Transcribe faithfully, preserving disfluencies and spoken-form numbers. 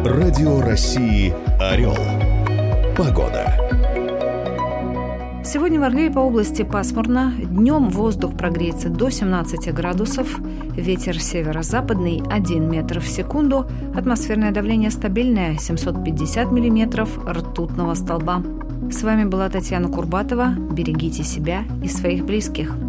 Радио России «Орел». Погода. Сегодня в Орле и по области пасмурно. Днем воздух прогреется до семнадцати градусов. Ветер северо-западный один метр в секунду. Атмосферное давление стабильное семьсот пятьдесят миллиметров ртутного столба. С вами была Татьяна Курбатова. Берегите себя и своих близких.